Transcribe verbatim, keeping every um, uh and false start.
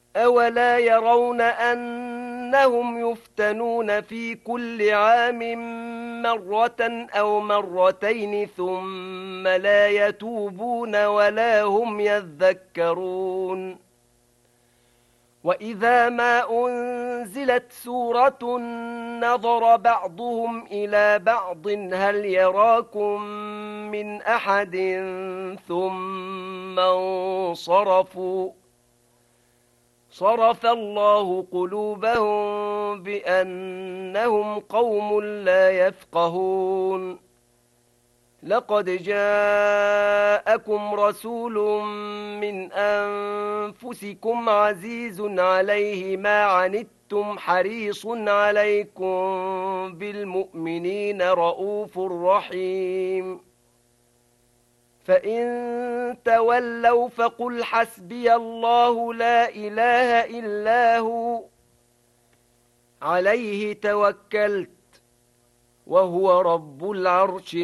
أولا يرون أنهم يفتنون في كل عام مرة أو مرتين ثم لا يتوبون ولا هم يذكرون وإذا ما أنزلت سورة نظر بعضهم إلى بعض هل يراكم من أحد ثم انصرفوا صرف الله قلوبهم بأنهم قوم لا يفقهون لقد جاءكم رسول من أنفسكم عزيز عليه ما عنتم حريص عليكم بالمؤمنين رؤوف رحيم فإن تولوا فقل حسبي الله لا إله إلا هو عليه توكلت وهو رب العرش